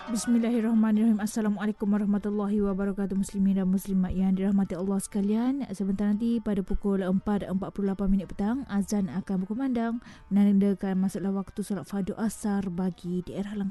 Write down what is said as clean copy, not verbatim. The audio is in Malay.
Bismillahirrahmanirrahim. Assalamualaikum warahmatullahi wabarakatuh, muslimin dan muslimat yang dirahmati Allah sekalian. Sebentar nanti pada pukul 4.48 petang, azan akan berkumandang menandakan masuklah waktu solat fardu asar bagi daerah Langkawi.